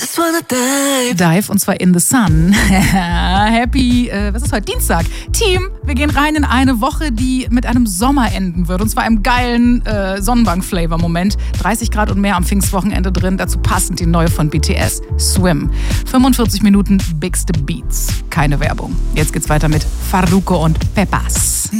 just wanna dive. Dive, und zwar in the sun. Happy, was ist heute? Dienstag. Team, wir gehen rein in eine Woche, die mit einem Sommer enden wird. Und zwar einem geilen Sonnenbank-Flavor-Moment. 30 Grad und mehr am Pfingstwochenende drin. Dazu passend die neue von BTS, Swim. 45 Minuten Bigste Beats. Keine Werbung. Jetzt geht's weiter mit Farruko und Pepas.